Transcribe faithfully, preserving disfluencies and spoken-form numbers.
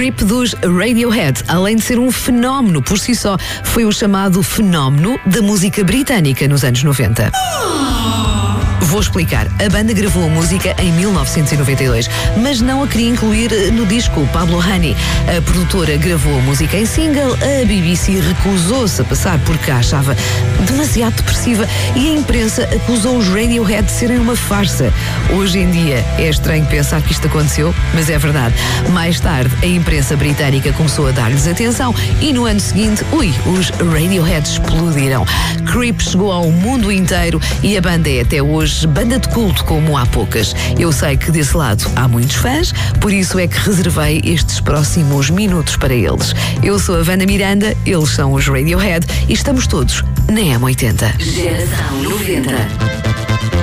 Creep dos Radiohead, além de ser um fenómeno por si só, foi o chamado fenómeno da música britânica nos anos noventa. Vou explicar. A banda gravou a música em mil novecentos e noventa e dois, mas não a queria incluir no disco. Pablo Honey, a produtora, gravou a música em single. A B B C recusou-se a passar porque a achava demasiado depressiva e a imprensa acusou os Radiohead de serem uma farsa. Hoje em dia é estranho pensar que isto aconteceu, mas é verdade. Mais tarde, a imprensa britânica começou a dar-lhes atenção e no ano seguinte, ui, os Radiohead explodiram. Creep chegou ao mundo inteiro e a banda é até hoje banda de culto como há poucas. Eu sei que desse lado há muitos fãs, por isso é que reservei estes próximos minutos para eles. Eu sou a Wanda Miranda, eles são os Radiohead e estamos todos na M oitenta. Geração noventa.